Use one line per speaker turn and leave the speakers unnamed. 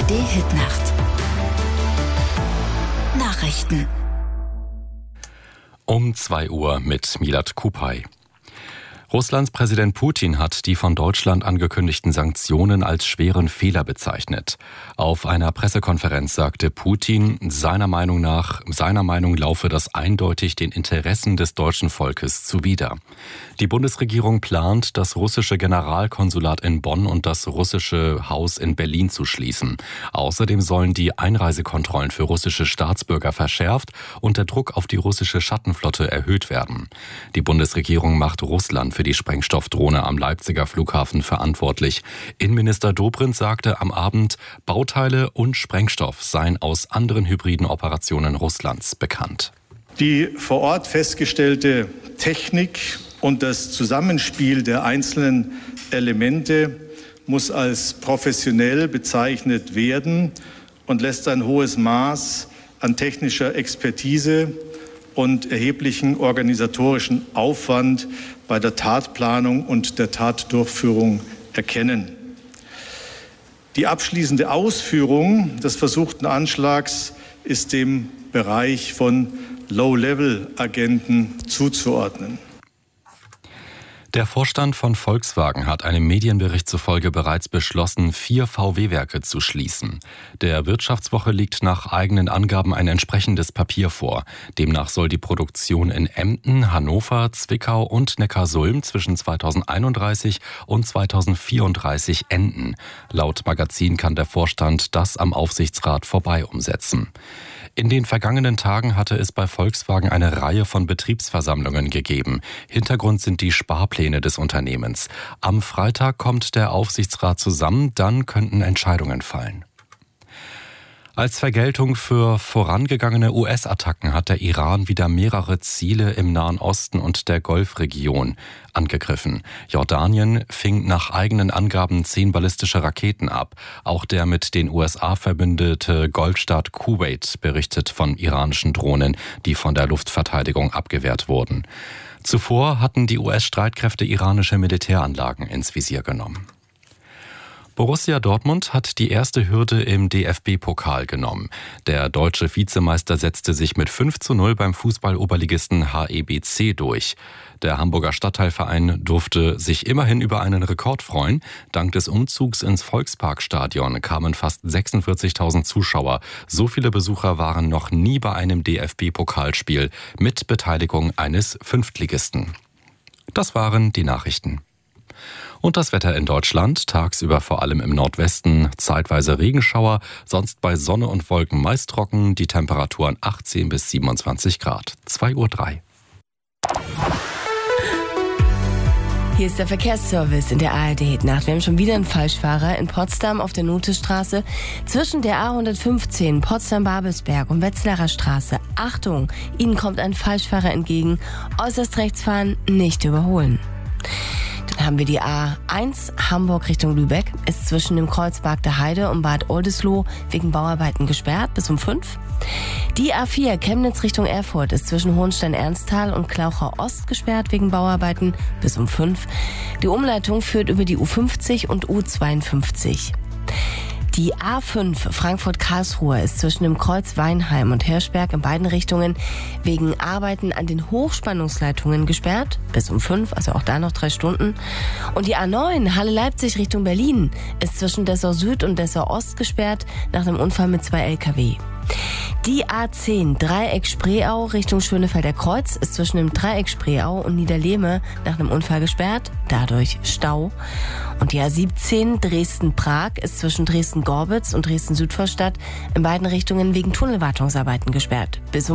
ARD-Hitnacht. Nachrichten.
Um 2 Uhr mit Milad Kupay. Russlands Präsident Putin hat die von Deutschland angekündigten Sanktionen als schweren Fehler bezeichnet. Auf einer Pressekonferenz sagte Putin, seiner Meinung laufe das eindeutig den Interessen des deutschen Volkes zuwider. Die Bundesregierung plant, das russische Generalkonsulat in Bonn und das russische Haus in Berlin zu schließen. Außerdem sollen die Einreisekontrollen für russische Staatsbürger verschärft und der Druck auf die russische Schattenflotte erhöht werden. Die Bundesregierung macht Russland für die Sprengstoffdrohne am Leipziger Flughafen verantwortlich. Innenminister Dobrindt sagte am Abend, Bauteile und Sprengstoff seien aus anderen hybriden Operationen Russlands bekannt.
Die vor Ort festgestellte Technik und das Zusammenspiel der einzelnen Elemente muss als professionell bezeichnet werden und lässt ein hohes Maß an technischer Expertise und erheblichen organisatorischen Aufwand bei der Tatplanung und der Tatdurchführung erkennen. Die abschließende Ausführung des versuchten Anschlags ist dem Bereich von Low-Level-Agenten zuzuordnen.
Der Vorstand von Volkswagen hat einem Medienbericht zufolge bereits beschlossen, 4 VW-Werke zu schließen. Der Wirtschaftswoche liegt nach eigenen Angaben ein entsprechendes Papier vor. Demnach soll die Produktion in Emden, Hannover, Zwickau und Neckarsulm zwischen 2031 und 2034 enden. Laut Magazin kann der Vorstand das am Aufsichtsrat vorbei umsetzen. In den vergangenen Tagen hatte es bei Volkswagen eine Reihe von Betriebsversammlungen gegeben. Hintergrund sind die Sparpläne des Unternehmens. Am Freitag kommt der Aufsichtsrat zusammen, dann könnten Entscheidungen fallen. Als Vergeltung für vorangegangene US-Attacken hat der Iran wieder mehrere Ziele im Nahen Osten und der Golfregion angegriffen. Jordanien fing nach eigenen Angaben 10 ballistische Raketen ab. Auch der mit den USA verbündete Golfstaat Kuwait berichtet von iranischen Drohnen, die von der Luftverteidigung abgewehrt wurden. Zuvor hatten die US-Streitkräfte iranische Militäranlagen ins Visier genommen. Borussia Dortmund hat die erste Hürde im DFB-Pokal genommen. Der deutsche Vizemeister setzte sich mit 5:0 beim Fußball-Oberligisten HEBC durch. Der Hamburger Stadtteilverein durfte sich immerhin über einen Rekord freuen. Dank des Umzugs ins Volksparkstadion kamen fast 46.000 Zuschauer. So viele Besucher waren noch nie bei einem DFB-Pokalspiel mit Beteiligung eines Fünftligisten. Das waren die Nachrichten. Und das Wetter in Deutschland, tagsüber vor allem im Nordwesten, zeitweise Regenschauer, sonst bei Sonne und Wolken meist trocken, die Temperaturen 18 bis 27 Grad. 2:03 Uhr.
Hier ist der Verkehrsservice in der ARD-Hitnacht. Wir haben schon wieder einen Falschfahrer in Potsdam auf der Nothestraße zwischen der A115 Potsdam-Babelsberg und Wetzlarer Straße. Achtung, Ihnen kommt ein Falschfahrer entgegen. Äußerst rechts fahren, nicht überholen. Dann haben wir die A1 Hamburg Richtung Lübeck, ist zwischen dem Kreuz Bargter Heide und Bad Oldesloe wegen Bauarbeiten gesperrt bis um 5. Die A4 Chemnitz Richtung Erfurt ist zwischen Hohenstein-Ernsthal und Klauchau Ost gesperrt wegen Bauarbeiten bis um 5. Die Umleitung führt über die U50 und U52. Die A5 Frankfurt-Karlsruhe ist zwischen dem Kreuz Weinheim und Hirschberg in beiden Richtungen wegen Arbeiten an den Hochspannungsleitungen gesperrt. Bis um 5, also auch da noch 3 Stunden. Und die A9 Halle-Leipzig Richtung Berlin ist zwischen Dessau Süd und Dessau Ost gesperrt nach einem Unfall mit 2 LKW. Die A10 Dreieck Spreeau Richtung Schönefelder Kreuz ist zwischen dem Dreieck Spreeau und Niederlehme nach einem Unfall gesperrt, dadurch Stau. Und die A17 Dresden-Prag ist zwischen Dresden-Gorbitz und Dresden-Südvorstadt in beiden Richtungen wegen Tunnelwartungsarbeiten gesperrt. Bis um